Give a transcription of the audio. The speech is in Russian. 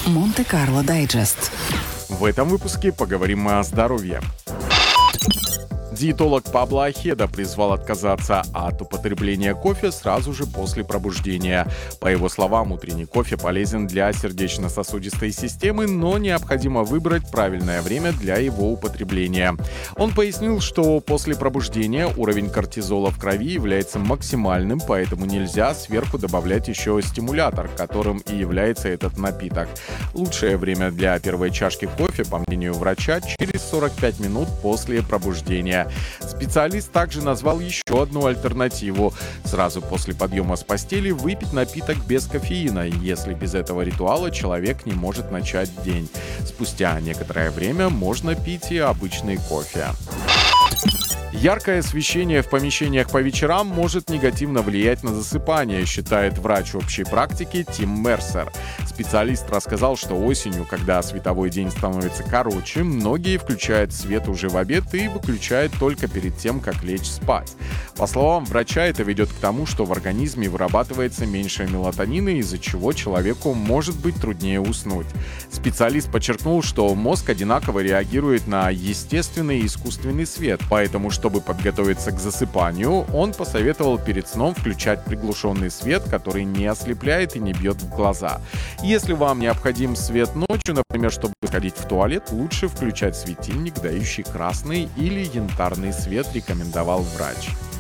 Монте-Карло Дайджест. В этом выпуске поговорим мы о здоровье. Диетолог Пабло Ахеда призвал отказаться от употребления кофе сразу же после пробуждения. По его словам, утренний кофе полезен для сердечно-сосудистой системы, но необходимо выбрать правильное время для его употребления. Он пояснил, что после пробуждения уровень кортизола в крови является максимальным, поэтому нельзя сверху добавлять еще стимулятор, которым и является этот напиток. Лучшее время для первой чашки кофе, по мнению врача, через 45 минут после пробуждения. Специалист также назвал еще одну альтернативу. Сразу после подъема с постели выпить напиток без кофеина, если без этого ритуала человек не может начать день. Спустя некоторое время можно пить и обычный кофе. Яркое освещение в помещениях по вечерам может негативно влиять на засыпание, считает врач общей практики Тим Мерсер. Специалист рассказал, что осенью, когда световой день становится короче, многие включают свет уже в обед и выключают только перед тем, как лечь спать. По словам врача, это ведет к тому, что в организме вырабатывается меньше мелатонина, из-за чего человеку может быть труднее уснуть. Специалист подчеркнул, что мозг одинаково реагирует на естественный и искусственный свет, поэтому, чтобы подготовиться к засыпанию, он посоветовал перед сном включать приглушенный свет, который не ослепляет и не бьет в глаза. Если вам необходим свет ночью, например, чтобы ходить в туалет, лучше включать светильник, дающий красный или янтарный свет, рекомендовал врач.